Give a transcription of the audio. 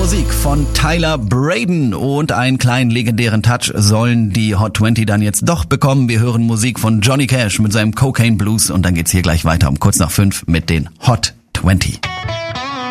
Musik von Tyler Braden und einen kleinen legendären Touch sollen die Hot 20 dann jetzt doch bekommen. Wir hören Musik von Johnny Cash mit seinem Cocaine Blues und dann geht's hier gleich weiter um kurz nach 5 mit den Hot 20.